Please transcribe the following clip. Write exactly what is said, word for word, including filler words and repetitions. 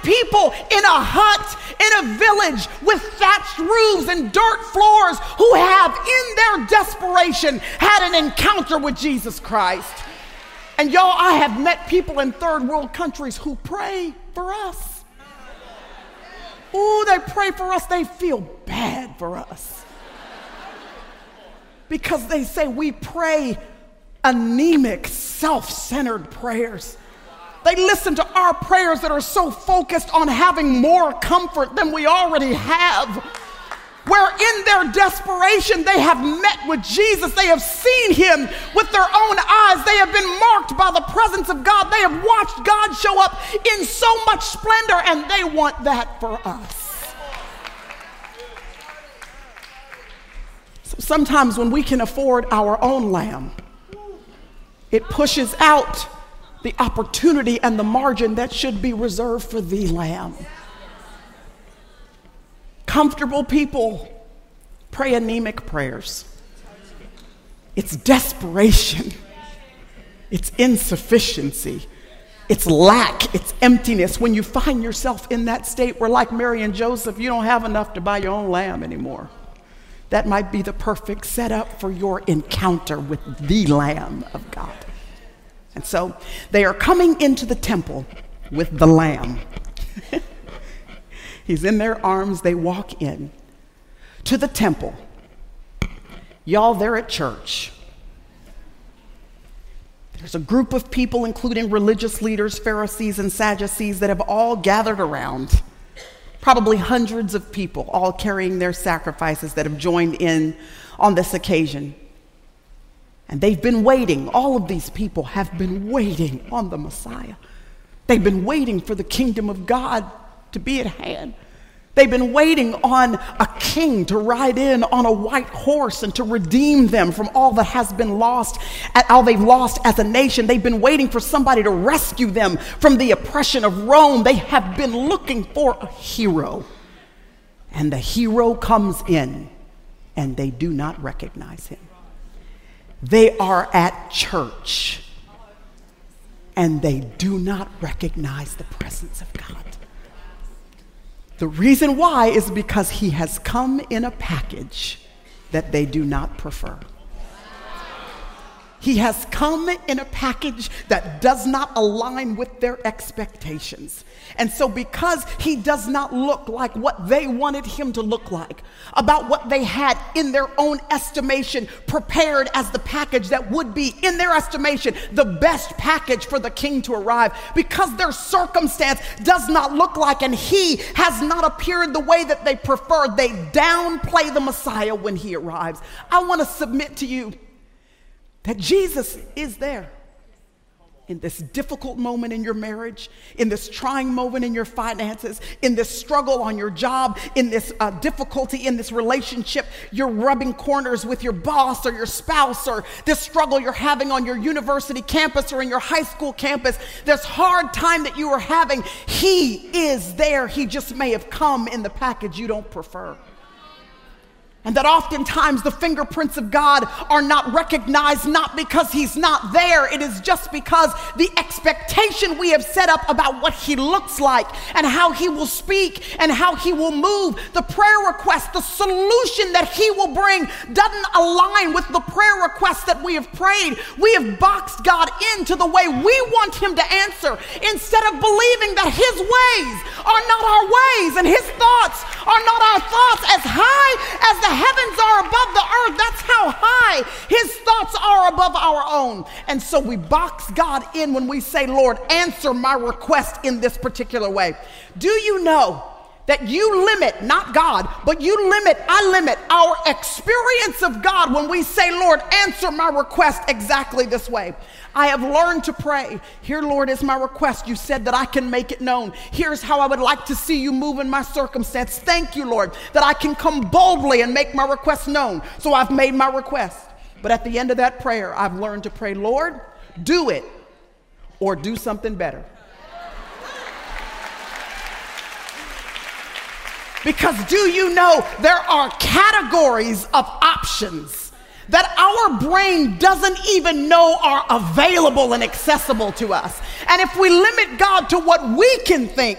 people in a hut, in a village with thatched roofs and dirt floors who have, in their desperation, had an encounter with Jesus Christ. And y'all, I have met people in third world countries who pray for us. Ooh, they pray for us. They feel bad for us. Because they say we pray anemic, self-centered prayers. They listen to our prayers that are so focused on having more comfort than we already have. Where in their desperation, they have met with Jesus. They have seen him with their own eyes. They have been marked by the presence of God. They have watched God show up in so much splendor, and they want that for us. So sometimes when we can afford our own lamb, it pushes out the opportunity and the margin that should be reserved for the lamb. Comfortable people pray anemic prayers. It's desperation. It's insufficiency. It's lack. It's emptiness. When you find yourself in that state where, like Mary and Joseph, you don't have enough to buy your own lamb anymore. That might be the perfect setup for your encounter with the Lamb of God. And so they are coming into the temple with the lamb. He's in their arms. They walk in to the temple. Y'all, they're at church. There's a group of people, including religious leaders, Pharisees, and Sadducees, that have all gathered around. Probably hundreds of people, all carrying their sacrifices, that have joined in on this occasion. And they've been waiting. All of these people have been waiting on the Messiah. They've been waiting for the kingdom of God to be at hand. They've been waiting on a king to ride in on a white horse and to redeem them from all that has been lost, all they've lost as a nation. They've been waiting for somebody to rescue them from the oppression of Rome. They have been looking for a hero. And the hero comes in, and they do not recognize him. They are at church, and they do not recognize the presence of God. The reason why is because he has come in a package that they do not prefer. He has come in a package that does not align with their expectations. And so because he does not look like what they wanted him to look like, about what they had in their own estimation prepared as the package that would be, in their estimation, the best package for the king to arrive, because their circumstance does not look like, and he has not appeared the way that they preferred, they downplay the Messiah when he arrives. I want to submit to you that Jesus is there in this difficult moment in your marriage, in this trying moment in your finances, in this struggle on your job, in this uh, difficulty in this relationship, you're rubbing corners with your boss or your spouse, or this struggle you're having on your university campus or in your high school campus, this hard time that you are having. He is there. He just may have come in the package you don't prefer. And that oftentimes the fingerprints of God are not recognized, not because he's not there. It is just because the expectation we have set up about what he looks like and how he will speak and how he will move, the prayer request, the solution that he will bring doesn't align with the prayer request that we have prayed. We have boxed God into the way we want him to answer, instead of believing that his ways are not our ways and his thoughts are not our thoughts. As high as the heavens are above the earth, that's how high his thoughts are above our own. And so we box God in when we say, Lord, answer my request in this particular way. Do you know that you limit, not God, but you limit, I limit our experience of God when we say, Lord, answer my request exactly this way. I have learned to pray. Here, Lord, is my request. You said that I can make it known. Here's how I would like to see you move in my circumstance. Thank you, Lord, that I can come boldly and make my request known. So I've made my request. But at the end of that prayer, I've learned to pray, Lord, do it or do something better. Because do you know there are categories of options that our brain doesn't even know are available and accessible to us. And if we limit God to what we can think,